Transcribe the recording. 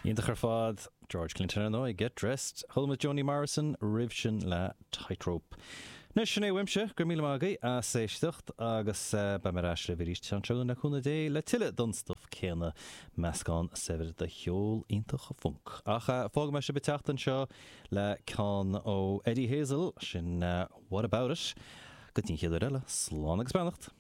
Íntach ar fad George Clinton nó Get Dressed, Hulma Joni Morrison, Rivshin le Tightrope. Nes sinné wimse gur míle mágaí a séistecht agus ba mar eisle bhí ríist seanseún na chuna dé le tiile donstof céna meascán sefir de cheol ítach funk. Ach fág me se beteachtan seo le can ó Eddie Hazel sin What About It. Go tín chéad eile, slán agus beannacht.